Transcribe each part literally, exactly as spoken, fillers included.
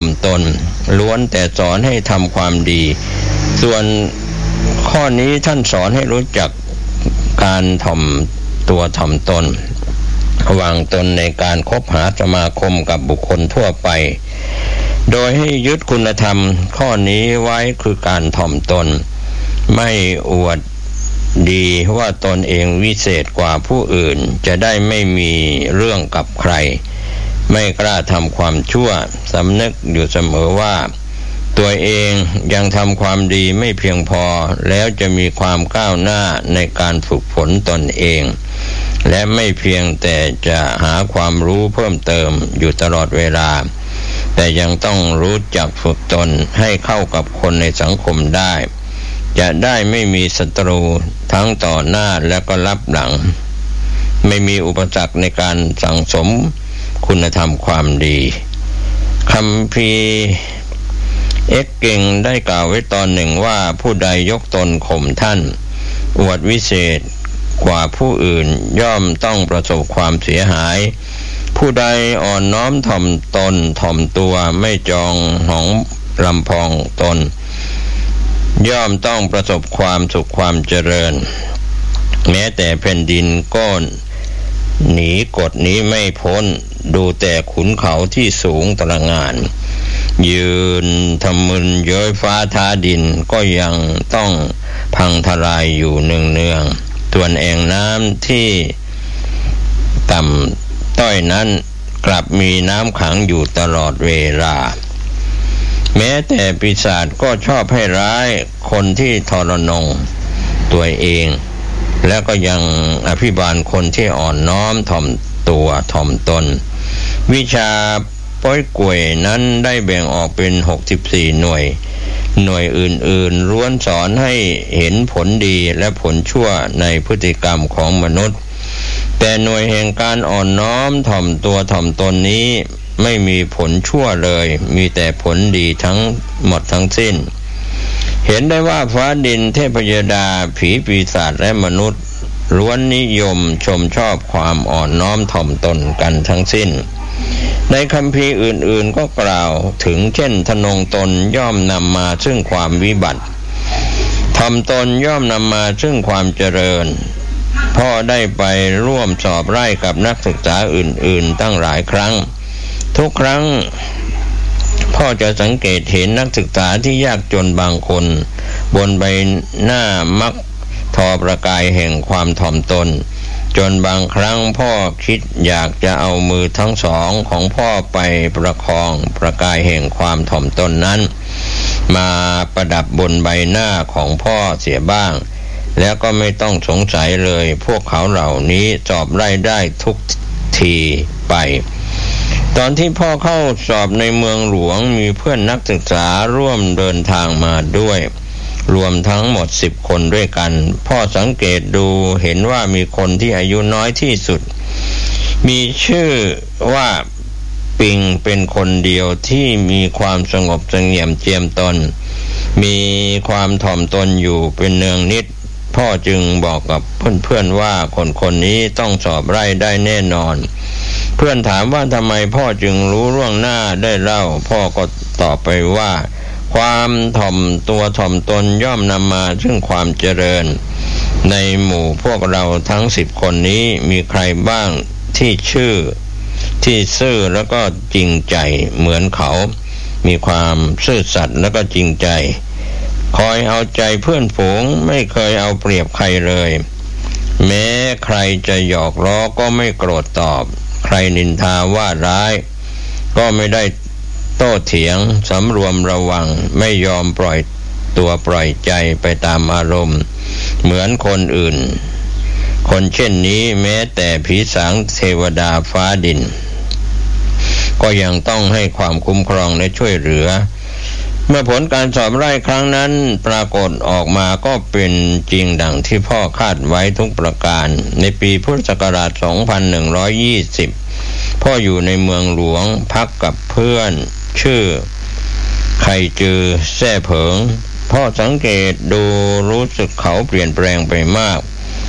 ตนล้วนแต่สอนให้ทำความดีส่วนข้อนี้ท่านสอนให้รู้จักการถ่อมตัวถ่อมตนวางตนในการคบหาสมาคมกับบุคคลทั่วไปโดยให้ยึดคุณธรรมข้อนี้ไว้คือการถ่อมตนไม่อวดดีว่าตนเองวิเศษกว่าผู้อื่นจะได้ไม่มีเรื่องกับใครไม่กล้าทำความชั่วสำนึกอยู่เสมอว่าตัวเองยังทำความดีไม่เพียงพอแล้วจะมีความก้าวหน้าในการฝึกฝนตนเองและไม่เพียงแต่จะหาความรู้เพิ่มเติมอยู่ตลอดเวลาแต่ยังต้องรู้จักฝึกตนให้เข้ากับคนในสังคมได้จะได้ไม่มีศัตรูทั้งต่อหน้าและก็ลับหลังไม่มีอุปสรรคในการสั่งสมคุณธรรมความดีคัมภีร์เอ็กเก่งได้กล่าวไว้ตอนหนึ่งว่าผู้ใดยกตนข่มท่านอวดวิเศษกว่าผู้อื่นย่อมต้องประสบความเสียหายผู้ใดอ่อนน้อมถ่อมตนถ่อมตัวไม่จองหองลำพองตนย่อมต้องประสบความสุขความเจริญแม้แต่แผ่นดินก็หนีกฎนี้ไม่พ้นดูแต่ขุนเขาที่สูงตระหง่านยืนทำมึนเย้ยฟ้าท้าดินก็ยังต้องพังทลายอยู่เนืองๆส่วนแอ่งน้ำที่ต่ำต้อยนั้นกลับมีน้ำขังอยู่ตลอดเวลาแม้แต่ปีศาจก็ชอบให้ร้ายคนที่ทรนงตัวเองและก็ยังอภิบาลคนที่อ่อนน้อมถ่อมตัวถ่อมตนวิชาป้อยกวยนั้นได้แบ่งออกเป็นหกสิบสี่หน่วยหน่วยอื่นๆล้วนสอนให้เห็นผลดีและผลชั่วในพฤติกรรมของมนุษย์แต่หน่วยแห่งการอ่อนน้อมถ่อมตัวถ่อมตนนี้ไม่มีผลชั่วเลยมีแต่ผลดีทั้งหมดทั้งสิ้นเห็นได้ว่าฟ้าดินเทพยดาผีปีศาจและมนุษย์ล้วนนิยมชมชอบความอ่อนน้อมถ่อมตนกันทั้งสิ้นในคัมภีร์อื่นๆก็กล่าวถึงเช่นทนงตนย่อมนำมาซึ่งความวิบัติถ่อมตนย่อมนำมาซึ่งความเจริญพ่อได้ไปร่วมสอบไล่กับนักศึกษาอื่นๆตั้งหลายครั้งทุกครั้งพ่อจะสังเกตเห็นนักศึกษาที่ยากจนบางคนบนใบหน้ามักทอประกายแห่งความถ่อมตนจนบางครั้งพ่อคิดอยากจะเอามือทั้งสองของพ่อไปประคองประกายแห่งความถ่อมตนนั้นมาประดับบนใบหน้าของพ่อเสียบ้างแล้วก็ไม่ต้องสงสัยเลยพวกเขาเหล่านี้สอบไล่ได้ทุกทีไปตอนที่พ่อเข้าสอบในเมืองหลวงมีเพื่อนนักศึกษาร่วมเดินทางมาด้วยรวมทั้งหมดสิบคนด้วยกันพ่อสังเกตดูเห็นว่ามีคนที่อายุน้อยที่สุดมีชื่อว่าปิงเป็นคนเดียวที่มีความสงบเสงี่ยมเจียมตนมีความถ่อมตนอยู่เป็นเนืองนิดพ่อจึงบอกกับเพื่อนๆว่าคนคนนี้ต้องสอบไล่ได้แน่นอนเพื่อนถามว่าทำไมพ่อจึงรู้ล่วงหน้าได้เล่าพ่อก็ตอบไปว่าความถ่อมตัวถ่อมตนย่อมนำมาซึ่งความเจริญในหมู่พวกเราทั้งสิบคนนี้มีใครบ้างที่ชื่อที่ซื่อแล้วก็จริงใจเหมือนเขามีความซื่อสัตย์แล้วก็จริงใจคอยเอาใจเพื่อนฝูงไม่เคยเอาเปรียบใครเลยแม้ใครจะหยอกล้อก็ไม่โกรธตอบใครนินทาว่าร้ายก็ไม่ได้โต้เถียงสำรวมระวังไม่ยอมปล่อยตัวปล่อยใจไปตามอารมณ์เหมือนคนอื่นคนเช่นนี้แม้แต่ผีสางเทวดาฟ้าดินก็ยังต้องให้ความคุ้มครองและช่วยเหลือเมื่อผลการสอบไล่ครั้งนั้นปรากฏออกมาก็เป็นจริงดังที่พ่อคาดไว้ทุกประการในปีพุทธศักราชสองพันหนึ่งร้อยยี่สิบพ่ออยู่ในเมืองหลวงพักกับเพื่อนชื่อไข่จือแซ่เผิงพ่อสังเกตดูรู้สึกเขาเปลี่ยนแปลงไปมาก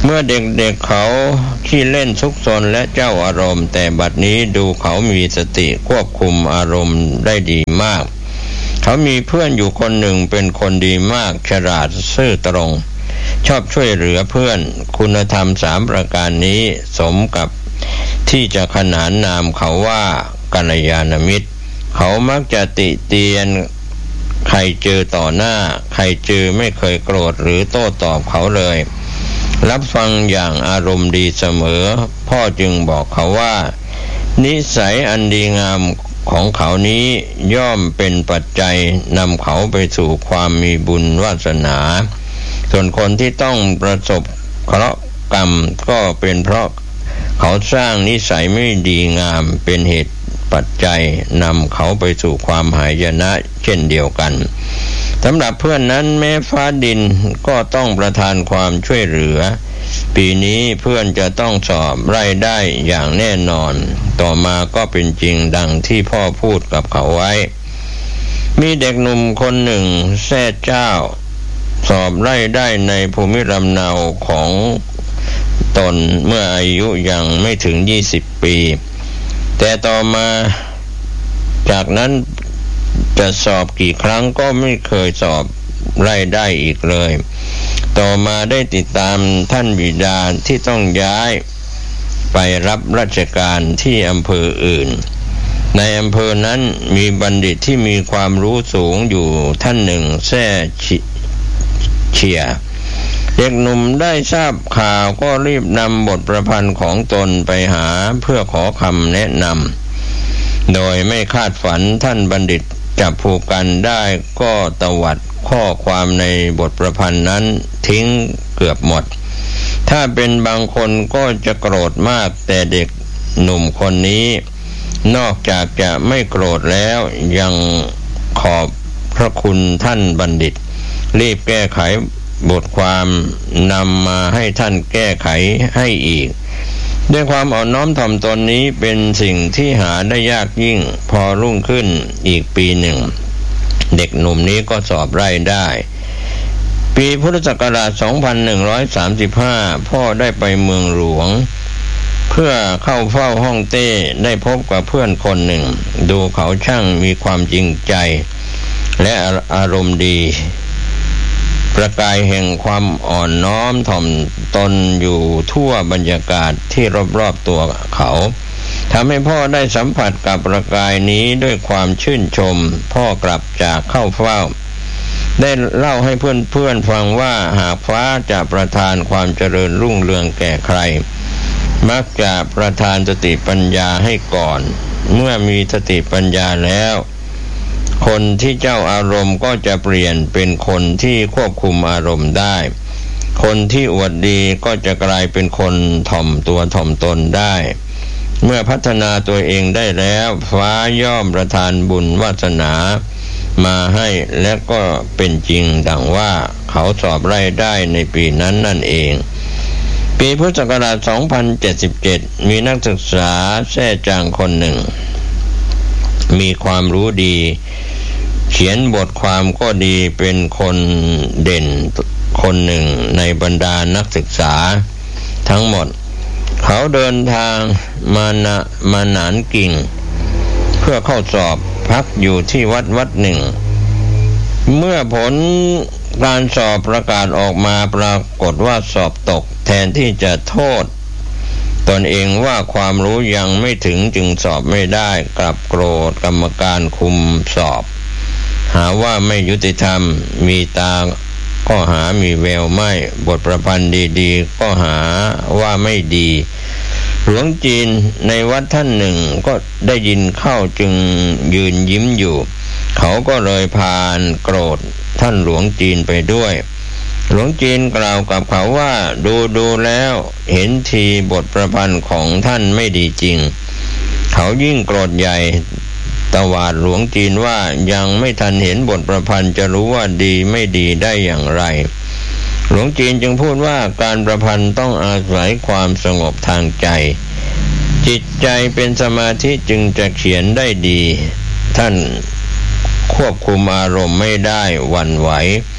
เมื่อเด็กๆ เ, เขาขี้เล่นซุกซนและเจ้าอารมณ์แต่บัดนี้ดูเขามีสติควบคุมอารมณ์ได้ดีมากเขามีเพื่อนอยู่คนหนึ่งเป็นคนดีมากฉลาดซื่อตรงชอบช่วยเหลือเพื่อนคุณธรรมสามประการนี้สมกับที่จะขนานนามเขาว่ากัลยาณมิตรเขามักจะติเตียนใครเจอต่อหน้าใครเจอไม่เคยโกรธหรือโต้ตอบเขาเลยรับฟังอย่างอารมณ์ดีเสมอพ่อจึงบอกเขาว่านิสัยอันดีงามของเขานี้ย่อมเป็นปัจจัยนำเขาไปสู่ความมีบุญวาสนาส่วนคนที่ต้องประสบเคราะห์กรรมก็เป็นเพราะเขาสร้างนิสัยไม่ดีงามเป็นเหตุปัจจัยนำเขาไปสู่ความหายนะเช่นเดียวกันสำหรับเพื่อนนั้นแม้ฟ้าดินก็ต้องประทานความช่วยเหลือปีนี้เพื่อนจะต้องสอบไล่ได้อย่างแน่นอนต่อมาก็เป็นจริงดังที่พ่อพูดกับเขาไว้มีเด็กหนุ่มคนหนึ่งแท้เจ้าสอบไล่ได้ในภูมิลำเนาของตนเมื่ออายุยังไม่ถึงยี่สิบปีแต่ต่อมาจากนั้นจะสอบกี่ครั้งก็ไม่เคยสอบไล่ได้อีกเลยต่อมาได้ติดตามท่านบิดาที่ต้องย้ายไปรับราชการที่อำเภออื่นในอำเภอนั้นมีบัณฑิตที่มีความรู้สูงอยู่ท่านหนึ่งแท้เฉียเด็กหนุ่มได้ทราบข่าวก็รีบนำบทประพันธ์ของตนไปหาเพื่อขอคำแนะนำโดยไม่คาดฝันท่านบัณฑิตจับผูกกันได้ก็ตวัดข้อความในบทประพันธ์นั้นทิ้งเกือบหมดถ้าเป็นบางคนก็จะโกรธมากแต่เด็กหนุ่มคนนี้นอกจากจะไม่โกรธแล้วยังขอบพระคุณท่านบัณฑิตรีบแก้ไขบทความนำมาให้ท่านแก้ไขให้อีกด้วยความอ่อนน้อมถ่อมตนนี้เป็นสิ่งที่หาได้ยากยิ่งพอรุ่งขึ้นอีกปีหนึ่งเด็กหนุ่มนี้ก็สอบไล่ได้ปีพุทธศักราชสองพันหนึ่งร้อยสามสิบห้าพ่อได้ไปเมืองหลวงเพื่อเข้าเฝ้าฮ่องเต้ได้พบกับเพื่อนคนหนึ่งดูเขาช่างมีความจริงใจและอารมณ์ดีประกายแห่งความอ่อนน้อมถ่อมตนอยู่ทั่วบรรยากาศที่รอบๆตัวเขาทำให้พ่อได้สัมผัสกับประกายนี้ด้วยความชื่นชมพ่อกลับจากเข้าเฝ้าได้เล่าให้เพื่อนๆฟังว่าหากฟ้าจะประทานความเจริญรุ่งเรืองแก่ใครมักจะประทานสติปัญญาให้ก่อนเมื่อมีสติปัญญาแล้วคนที่เจ้าอารมณ์ก็จะเปลี่ยนเป็นคนที่ควบคุมอารมณ์ได้คนที่อวดดีก็จะกลายเป็นคนถ่อมตัวถ่อมตนได้เมื่อพัฒนาตัวเองได้แล้วฟ้าย่อมประทานบุญวาสนามาให้และก็เป็นจริงดังว่าเขาสอบไล่ได้ในปีนั้นนั่นเองปีพุทธศักราชสองพันเจ็ดสิบเจ็ดมีนักศึกษาแท้จางคนหนึ่งมีความรู้ดีเขียนบทความก็ดีเป็นคนเด่นคนหนึ่งในบรรดานักศึกษาทั้งหมดเขาเดินทางมานะมาหนานกิ่งเพื่อเข้าสอบพักอยู่ที่วัดวัดหนึ่งเมื่อผลการสอบประกาศออกมาปรากฏว่าสอบตกแทนที่จะโทษตนเองว่าความรู้ยังไม่ถึงจึงสอบไม่ได้กลับโกรธกรรมการคุมสอบหาว่าไม่ยุติธรรมมีตาก็หามีแววไม่บทประพันธ์ดีๆก็หาว่าไม่ดีหลวงจีนในวัดท่านหนึ่งก็ได้ยินเข้าจึงยืนยิ้มอยู่เขาก็เลยพานโกรธท่านหลวงจีนไปด้วยหลวงจีนกล่าวกับเขาว่าดูดูแล้วเห็นทีบทประพันธ์ของท่านไม่ดีจริงเขายิ่งโกรธใหญ่ตวาดหลวงจีนว่ายังไม่ทันเห็นบทประพันธ์จะรู้ว่าดีไม่ดีได้อย่างไรหลวงจีนจึงพูดว่าการประพันธ์ต้องอาศัยความสงบทางใจจิตใจเป็นสมาธิจึงจะเขียนได้ดีท่านควบคุมอารมณ์ไม่ได้หวั่นไหว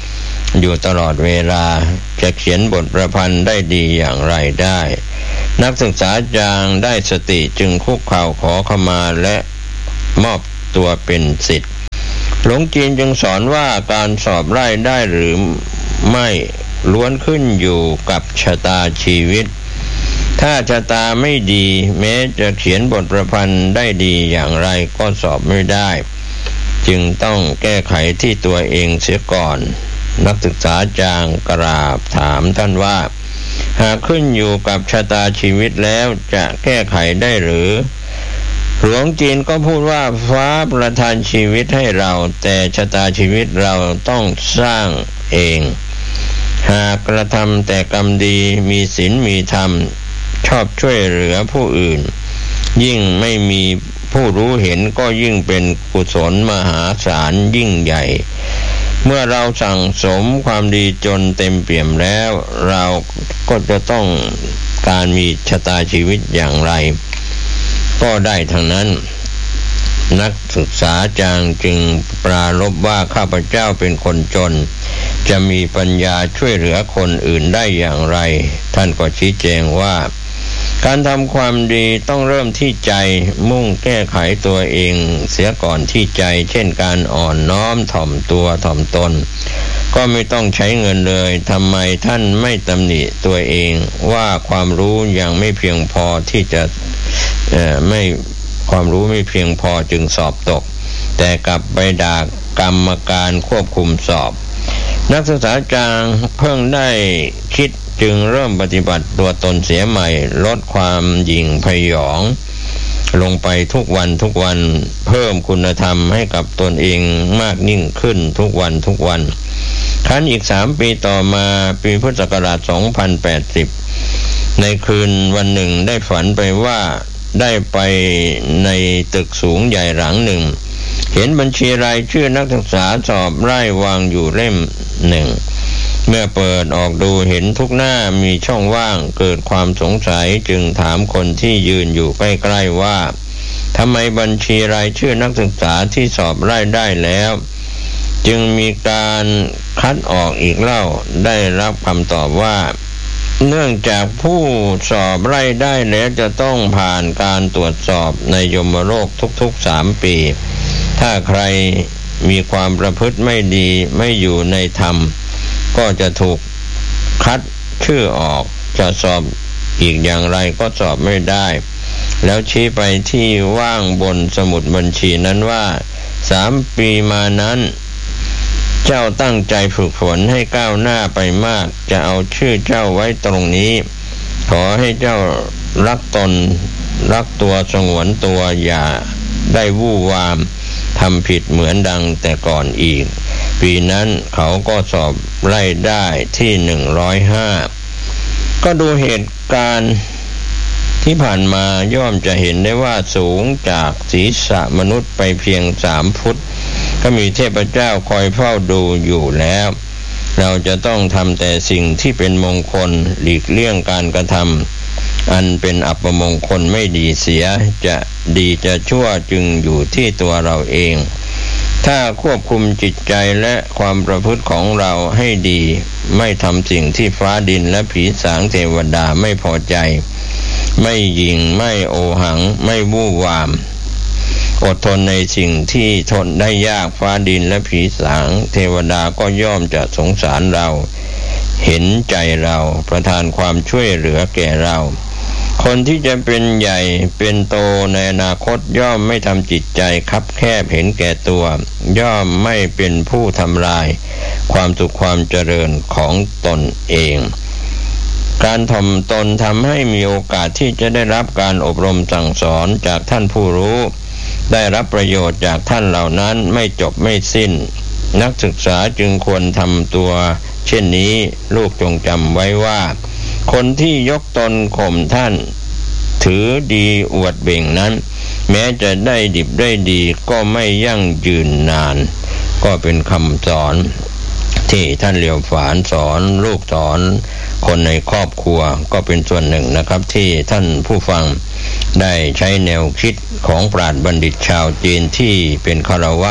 อยู่ตลอดเวลาจะเขียนบทประพันธ์ได้ดีอย่างไรได้นักศึกษาจางได้สติจึงคุกเข่าขอขมาและมอบตัวเป็นศิษย์หลวงจีนจึงสอนว่าการสอบไล่ได้หรือไม่ล้วนขึ้นอยู่กับชะตาชีวิตถ้าชะตาไม่ดีแม้จะเขียนบทประพันธ์ได้ดีอย่างไรก็สอบไม่ได้จึงต้องแก้ไขที่ตัวเองเสียก่อนนักศึกษาจางกราบถามท่านว่าหากขึ้นอยู่กับชะตาชีวิตแล้วจะแก้ไขได้หรือหลวงจีนก็พูดว่าฟ้าประทานชีวิตให้เราแต่ชะตาชีวิตเราต้องสร้างเองหากกระทำแต่กรรมดีมีศีลมีธรรมชอบช่วยเหลือผู้อื่นยิ่งไม่มีผู้รู้เห็นก็ยิ่งเป็นกุศลมหาศาลยิ่งใหญ่เมื่อเราสั่งสมความดีจนเต็มเปี่ยมแล้วเราก็จะต้องการมีชะตาชีวิตอย่างไรก็ได้ทั้งนั้นนักศึกษาจางจึงปรารภว่าข้าพเจ้าเป็นคนจนจะมีปัญญาช่วยเหลือคนอื่นได้อย่างไรท่านก็ชี้แจงว่าการทำความดีต้องเริ่มที่ใจมุ่งแก้ไขตัวเองเสียก่อนที่ใจเช่นการอ่อนน้อมถ่อมตัวถ่อมตนก็ไม่ต้องใช้เงินเลยทำไมท่านไม่ตำหนิตัวเองว่าความรู้ยังไม่เพียงพอที่จะเอ่อไม่ความรู้ไม่เพียงพอจึงสอบตกแต่กลับไปด่ากรรมการควบคุมสอบนักศึกษาจางเพิ่งได้คิดจึงเริ่มปฏิบัติตัวตนเสียใหม่ลดความหยิ่งพยองลงไปทุกวันทุกวันเพิ่มคุณธรรมให้กับตนเองมากยิ่งขึ้นทุกวันทุกวันครั้นอีกสามปีต่อมาปีพุทธศักราชสองพันแปดสิบในคืนวันหนึ่งได้ฝันไปว่าได้ไปในตึกสูงใหญ่หลังหนึ่งเห็นบัญชีรายชื่อนักศึกษาสอบไล่วางอยู่เล่มหนึ่งเมื่อเปิดออกดูเห็นทุกหน้ามีช่องว่างเกิดความสงสัยจึงถามคนที่ยืนอยู่ใกล้ๆว่าทำไมบัญชีรายชื่อนักศึกษาที่สอบไล่ได้แล้วจึงมีการคัดออกอีกเล่าได้รับคำตอบว่าเนื่องจากผู้สอบไล่ได้แล้วจะต้องผ่านการตรวจสอบในยมโลกทุกๆสามปีถ้าใครมีความประพฤติไม่ดีไม่อยู่ในธรรมก็จะถูกคัดชื่อออกจะสอบอีกอย่างไรก็สอบไม่ได้แล้วชี้ไปที่ว่างบนสมุดบัญชีนั้นว่าสามปีมานั้นเจ้าตั้งใจฝึกฝนให้ก้าวหน้าไปมากจะเอาชื่อเจ้าไว้ตรงนี้ขอให้เจ้ารักตนรักตัวสงวนตัวอย่าได้วู่วามทำผิดเหมือนดังแต่ก่อนอีกปีนั้นเขาก็สอบไล่ได้ที่หนึ่งร้อยห้าก็ดูเหตุการณ์ที่ผ่านมาย่อมจะเห็นได้ว่าสูงจากศีรษะมนุษย์ไปเพียงสามฟุตก็มีเทพเจ้าคอยเฝ้าดูอยู่แล้วเราจะต้องทำแต่สิ่งที่เป็นมงคลหลีกเลี่ยงการกระทำอันเป็นอัปมงคลไม่ดีเสียจะดีจะชั่วจึงอยู่ที่ตัวเราเองถ้าควบคุมจิตใจและความประพฤติของเราให้ดีไม่ทำสิ่งที่ฟ้าดินและผีสางเทวดาไม่พอใจไม่หยิ่งไม่โอหังไม่วู่วามอดทนในสิ่งที่ทนได้ยากฟ้าดินและผีสางเทวดาก็ย่อมจะสงสารเราเห็นใจเราประทานความช่วยเหลือแก่เราคนที่จะเป็นใหญ่เป็นโตในอนาคตย่อมไม่ทำจิตใจคับแคบเห็นแก่ตัวย่อมไม่เป็นผู้ทำลายความสุขความเจริญของตนเองการถ่อมตนทำให้มีโอกาสที่จะได้รับการอบรมสั่งสอนจากท่านผู้รู้ได้รับประโยชน์จากท่านเหล่านั้นไม่จบไม่สิ้นนักศึกษาจึงควรทำตัวเช่นนี้ลูกจงจำไว้ว่าคนที่ยกตนข่มท่านถือดีอวดเบ่งนั้นแม้จะได้ดิบได้ดีก็ไม่ยั่งยืนนานก็เป็นคำสอนที่ท่านเหลียวฝานสอนลูกสอนคนในครอบครัวก็เป็นส่วนหนึ่งนะครับที่ท่านผู้ฟังได้ใช้แนวคิดของปราชญ์บัณฑิตชาวจีนที่เป็นฆราวาส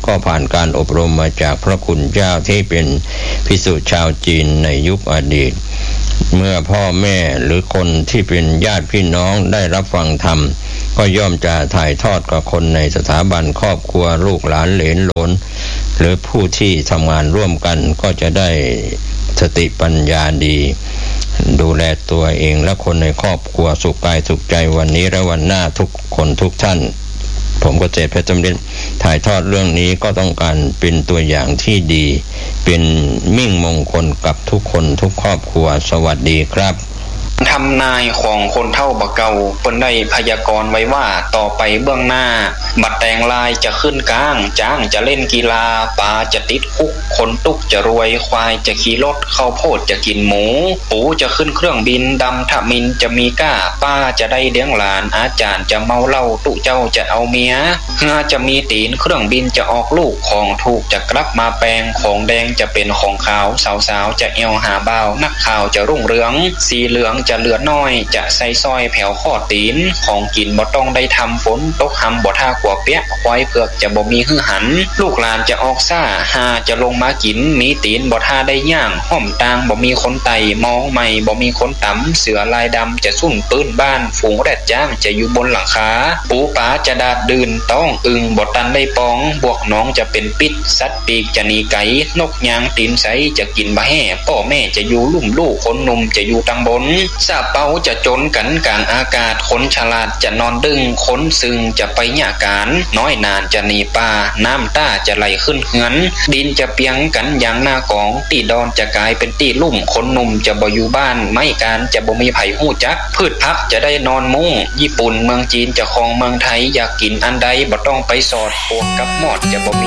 ก็ผ่านการอบรมมาจากพระคุณเจ้าที่เป็นภิกษุชาวจีนในยุคอดีตเมื่อพ่อแม่หรือคนที่เป็นญาติพี่น้องได้รับฟังธรรมก็ย่อมจะถ่ายทอดกับคนในสถาบันครอบครัวลูกหลานเหลนโหลนหรือผู้ที่ทำงานร่วมกันก็จะได้สติปัญญาดีดูแลตัวเองและคนในครอบครัวสุขกายสุขใจวันนี้และวันหน้าทุกคนทุกท่านผมก็เจตเพชรจำเริญถ่ายทอดเรื่องนี้ก็ต้องการเป็นตัวอย่างที่ดีเป็นมิ่งมงคลกับทุกคนทุกครอบครัวสวัสดีครับทำนายของคนเฒ่าบ่เก่าเพิ่นได้พยากรณ์ไว้ว่าต่อไปเบื้องหน้าบัดแตงลายจะขึ้นกลางจ้างจะเล่นกีฬาปลาจะติดคุกคนตุกจะรวยควายจะขี่รถข้าวโพดจะกินหมูปูจะขึ้นเครื่องบินดำทมินจะมีก้าป้าจะได้เลี้ยงหลานอาจารย์จะเมาเหล้าตุเจ้าจะเอาเมียเฮือจะมีตีนเครื่องบินจะออกลูกของถูกจะกลับมาแปลงของแดงจะเป็นของขาวสาวๆจะเอวหาบ่าวนักข่าวจะรุ่งเรืองสีเหลืองจะเหลือน้อยจะใส่ซอยแผ่วข้อตีนของกินบ่ต้องได้ทำฝนตกหำบ่ท่ากว่าเปียกควายเผือกจะบ่มีหื้อหันลูกหลานจะออกซ่าหาจะลงมากินมีตีนบ่ท่าได้ย่างห้อมตางบ่มีคนไต่มองใหม่บ่มีคนต่ำเสือลายดำจะซุ่มปืนบ้านฝูงแรดจ้างจะอยู่บนหลังคาปูป๋าจะดาดดื่นต้องอึงบ่ตันได้ปองบวกน้องจะเป็นปิดสัตว์ปีกจะหนีไก่นกยางตีนใสจะกินบะแห่พ่อแม่จะอยู่ลุ่มลูกคนหนุ่มจะอยู่ตังบนซาเปาจะจนกันกลางอากาศคนฉลาดจะนอนดึงคนซึงจะไปหญ้าการน้อยนานจะหนีป่าน้ำต้าจะไหลขึ้นเหือนดินจะเปียงกันอย่างหน้ากองตีดอนจะกลายเป็นตีลุ่มคนหนุ่มจะบ่อยู่บ้านไม่การจะบ่มีไผฮู้จักพืชพักจะได้นอนมุ้งญี่ปุ่นเมืองจีนจะครองเมืองไทยอยากกินอันใดบ่ต้องไปสอดปวกกับหมอดจะบ่มี